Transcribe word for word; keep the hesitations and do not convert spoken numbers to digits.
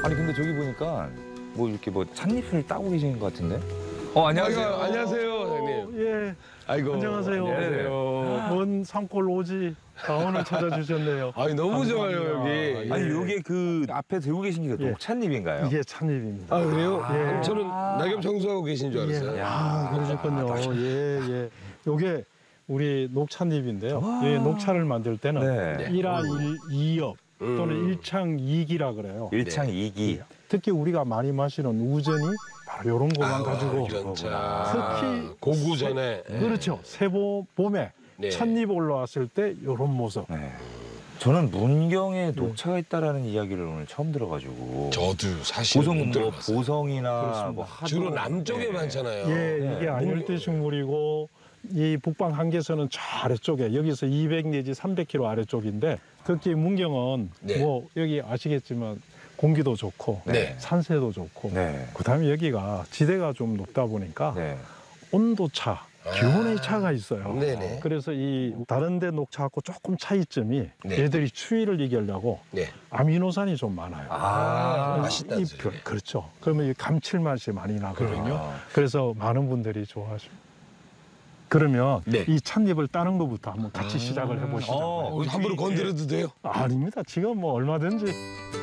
아니 근데 저기 보니까 뭐 이렇게 뭐 찻잎을 따고 계시는 것 같은데? 어 안녕하세요. 아이고, 안녕하세요, 사장님. 예. 아이고. 안녕하세요. 안녕하세요. 먼 산골 오지 다원을 찾아주셨네요. 아니 너무 좋아요 여기. 예. 아니 요게 그 앞에 들고 계신 게 예. 녹찻잎인가요? 이게 찻잎입니다. 아 그래요? 예. 저는 낙엽 청소하고 계신 줄 알았어요. 예. 아, 그러셨군요. 예, 예. 요게 우리 녹찻잎인데요. 예, 녹차를 만들 때는 네. 일화 일, 이엽 또는 음. 일창이기라 그래요. 일창이기. 특히 우리가 많이 마시는 우전이 바로 이런 것만 가지고 이런 차. 특히 아, 고구 전에. 세, 그렇죠. 세보 봄에 네. 찻잎 올라왔을 때 이런 모습. 네. 저는 문경에 녹차가 있다라는 이야기를 오늘 처음 들어가지고. 저도 사실 보성 못 뭐 들어봤어요. 보성이나 그렇습니다. 뭐 하도 주로 남쪽에 네. 많잖아요. 예, 네. 이게 안열대 식물이고 이 북방 한계선은 저 아래쪽에 여기서 이백 내지 삼백 킬로미터 아래쪽인데 특히 문경은 네. 뭐 여기 아시겠지만 공기도 좋고 네. 산세도 좋고 네. 그다음에 여기가 지대가 좀 높다 보니까 네. 온도차, 기온의 차가 있어요. 네네. 그래서 이 다른 데 녹차하고 조금 차이점이 네. 얘들이 추위를 이기려고 네. 아미노산이 좀 많아요. 아, 이 맛있다는 별- 소리네. 그렇죠. 그러면 이 감칠맛이 많이 나거든요. 그러니까. 그래서 많은 분들이 좋아하십니다. 그러면 네. 이 찻잎을 따는 것부터 한번 같이 시작을 해보시죠. 어, 어, 함부로 건드려도 돼요? 아닙니다. 지금 뭐 얼마든지.